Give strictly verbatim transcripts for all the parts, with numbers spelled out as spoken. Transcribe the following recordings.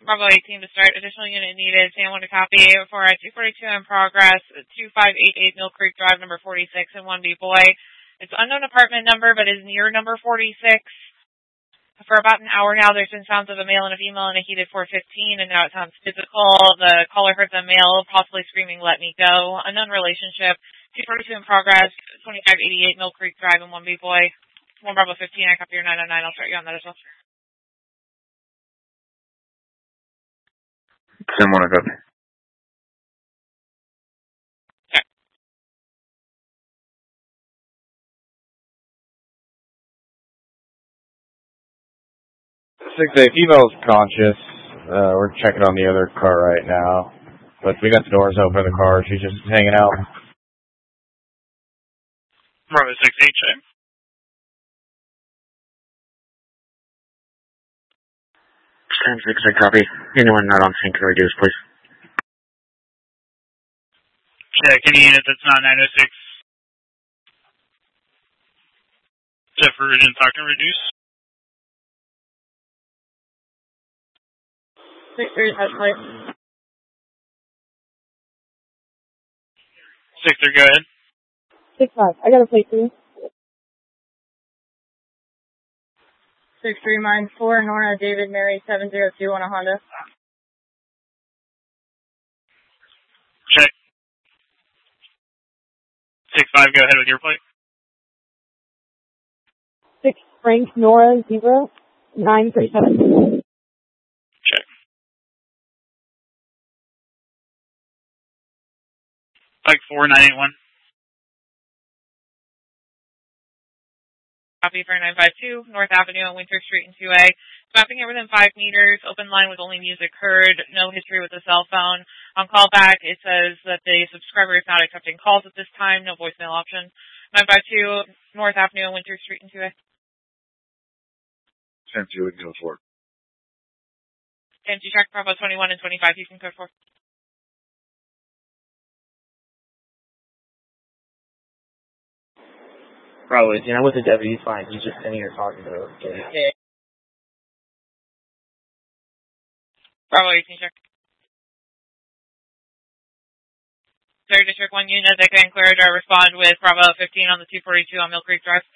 Bravo eighteen to start. Additional unit needed. San Juan to copy for a two forty-two in progress. two five eight eight Mill Creek Drive, number forty-six, and one B boy. It's unknown apartment number, but is near number forty-six. For about an hour now, there's been sounds of a male and a female in a heated four fifteen, and now it sounds physical. The caller heard the male possibly screaming, "Let me go." Unknown relationship. two forty-two in progress. twenty-five eighty-eight Mill Creek Drive, and one B boy. one Bravo fifteen, I copy your nine oh nine. I'll start you on that as well. Similar copy. Okay. six A, female's conscious. Uh, we're checking on the other car right now. But we got the doors open in the car. She's just hanging out. Bravo six eight, check. ten six, I copy. Anyone not on scene can reduce, please. Check any unit that's not nine oh six. Check for urgent talk and reduce. Six three, that's plate. Six three, go ahead. Six five, I got a plate for you. Six three, mine four, Nora, David, Mary, seven zero two on a Honda. Check. Six five, go ahead with your plate. Six Frank, Nora, zero, nine three seven. Check. Like four nine eight one. Copy for nine five two, North Avenue on Winter Street in two A. Stopping it within five meters, open line with only music heard, no history with the cell phone. On callback, it says that the subscriber is not accepting calls at this time, no voicemail option. nine five two, North Avenue on Winter Street in two A. ten two, we can go for it. ten two, track Bravo twenty-one and twenty-five, you can code four. Probably, you know, with the deputy, fine. He's just sitting here talking to her. Okay. Yeah. Bravo eighteen, check. Third District one unit that can clear to respond with Bravo fifteen on the two forty-two on Mill Creek Drive.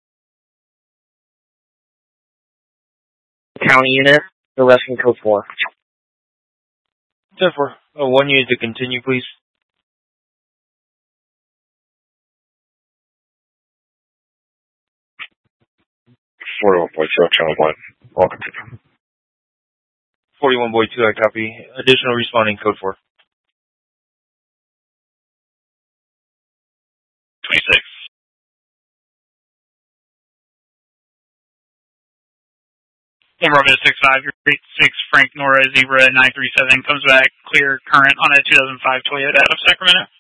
County unit, the rest can code four. ten four. Oh, one unit to continue, please. forty-one point two, channel one. Welcome to. forty-one boy two, I copy. Additional responding, code four. twenty-six. One Bravo six five, your eight six Frank Nora Zebra nine three seven comes back clear current on a two thousand five Toyota out of Sacramento.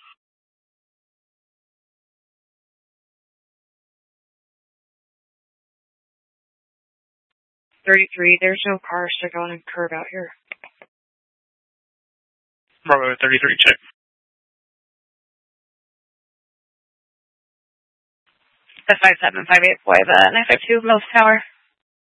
thirty-three, there's no cars to go on a curb out here. Bravo thirty-three, check. The five seven five eight boy, the nine five two Mills Tower.